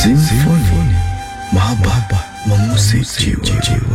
Simfoni Mahabbah mengusik jiwa.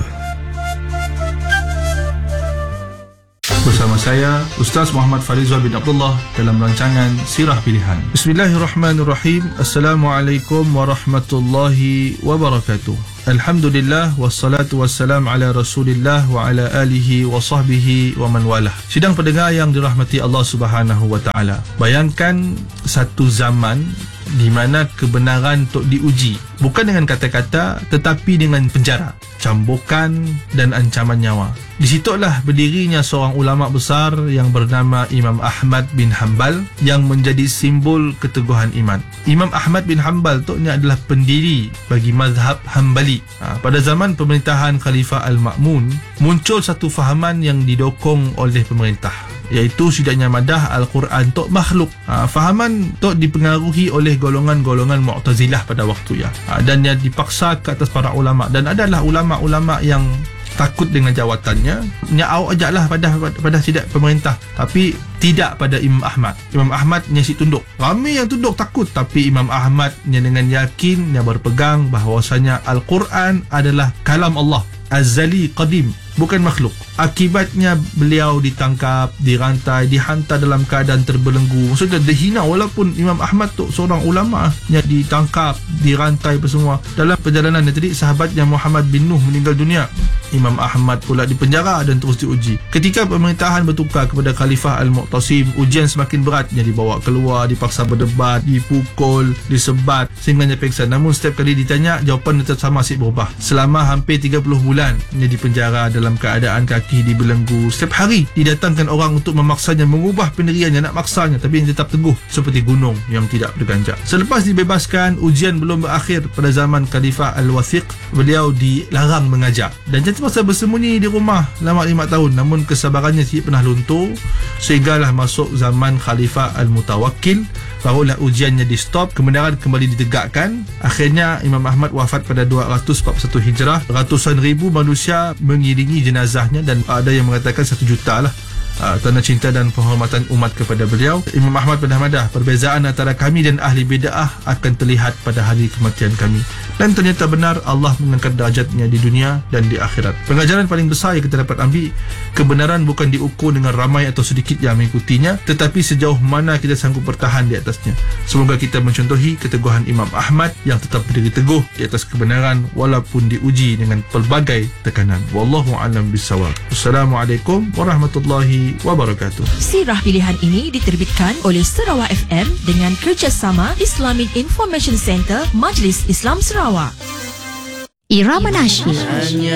Bersama saya Ustaz Muhammad Farizal bin Abdullah dalam rancangan Sirah Pilihan. Bismillahirrahmanirrahim. Assalamualaikum warahmatullahi wabarakatuh. Alhamdulillah wassalatu wassalam ala Rasulillah wa ala alihi wa sahbihi wa man walah. Sidang pendengar yang dirahmati Allah Subhanahu wa taala. Bayangkan satu zaman di mana kebenaran untuk diuji bukan dengan kata-kata tetapi dengan penjara, cambukan dan ancaman nyawa. Di situlah berdirinya seorang ulama besar yang bernama Imam Ahmad bin Hanbal yang menjadi simbol keteguhan iman. Imam Ahmad bin Hanbal tu adalah pendiri bagi mazhab Hanbali. Pada zaman pemerintahan Khalifah Al-Ma'mun, muncul satu fahaman yang didokong oleh pemerintah, iaitu sidaknya madah Al-Quran tok makhluk. Fahaman tok dipengaruhi oleh golongan-golongan Mu'tazilah pada waktu ya. Dan yang dipaksa ke atas para ulama, dan adalah ulama-ulama yang takut dengan jawatannya, awak ajaklah pada sidak pemerintah, tapi tidak pada Imam Ahmad. Imam Ahmad nyasik tunduk. Ramai yang tunduk takut, tapi Imam Ahmad dengan yakin yang berpegang bahawasanya Al-Quran adalah kalam Allah azali qadim, bukan makhluk. Akibatnya beliau ditangkap, dirantai, dihantar dalam keadaan terbelenggu. Maksudnya dihina, walaupun Imam Ahmad tu seorang ulama yang ditangkap, dirantai apa semua. Dalam perjalanan tadi, sahabatnya Muhammad bin Nuh meninggal dunia. Imam Ahmad pula dipenjara dan terus diuji. Ketika pemerintahan bertukar kepada Khalifah Al-Mu'tasim, ujian semakin berat. Dia dibawa keluar, dipaksa berdebat, dipukul, disebat sehingga dia pingsan. Namun setiap kali ditanya, jawapan tetap sama, asyik berubah. Selama hampir 30 bulan dia dipenjara dalam keadaan kaki dibelenggu. Setiap hari didatangkan orang untuk memaksanya mengubah pendiriannya, nak maksanya, tapi dia tetap teguh seperti gunung yang tidak berganjak. Selepas dibebaskan, ujian belum berakhir. Pada zaman Khalifah Al-Wathiq, beliau dilarang mengajar dan terpaksa bersembunyi di rumah selama 5 tahun. Namun kesabarannya tidak pernah luntur sehinggalah masuk zaman Khalifah Al-Mutawakkil. Barulah ujiannya di stop, kebenaran kembali ditegakkan. Akhirnya Imam Ahmad wafat pada 241 Hijrah. Ratusan ribu manusia mengiringi jenazahnya dan ada yang mengatakan 1 juta lah. Tanda cinta dan penghormatan umat kepada beliau. Imam Ahmad pernah madah, perbezaan antara kami dan ahli bid'ah akan terlihat pada hari kematian kami. Dan ternyata benar, Allah mengangkat darjatnya di dunia dan di akhirat. Pengajaran paling besar yang kita dapat ambil, kebenaran bukan diukur dengan ramai atau sedikit yang mengikutinya, tetapi sejauh mana kita sanggup bertahan di atasnya. Semoga kita mencontohi keteguhan Imam Ahmad yang tetap berdiri teguh di atas kebenaran walaupun diuji dengan pelbagai tekanan. Wallahu a'lam bissawab. Assalamualaikum warahmatullahi wabarakatuh. Sirah Pilihan ini diterbitkan oleh Sarawak FM dengan kerjasama Islamic Information Center Majlis Islam Sarawak. Irama Nasyid.